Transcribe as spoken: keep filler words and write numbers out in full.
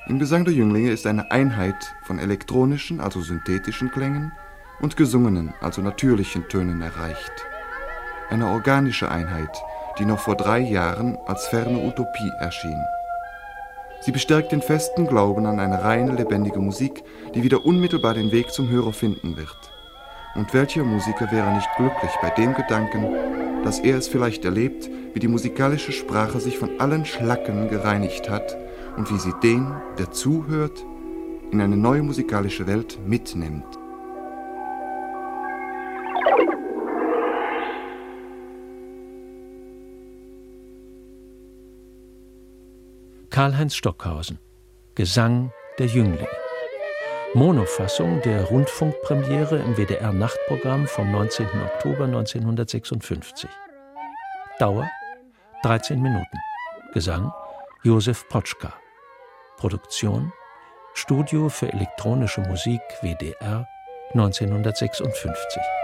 Im Gesang der Jünglinge ist eine Einheit von elektronischen, also synthetischen Klängen und gesungenen, also natürlichen Tönen erreicht. Eine organische Einheit, die noch vor drei Jahren als ferne Utopie erschien. Sie bestärkt den festen Glauben an eine reine, lebendige Musik, die wieder unmittelbar den Weg zum Hörer finden wird. Und welcher Musiker wäre nicht glücklich bei dem Gedanken, dass er es vielleicht erlebt, wie die musikalische Sprache sich von allen Schlacken gereinigt hat und wie sie den, der zuhört, in eine neue musikalische Welt mitnimmt. Karl-Heinz Stockhausen, Gesang der Jünglinge. Monofassung der Rundfunkpremiere im W D R-Nachtprogramm vom neunzehnten Oktober neunzehnhundertsechsundfünfzig. Dauer dreizehn Minuten. Gesang Josef Potschka. Produktion Studio für elektronische Musik W D R neunzehnhundertsechsundfünfzig.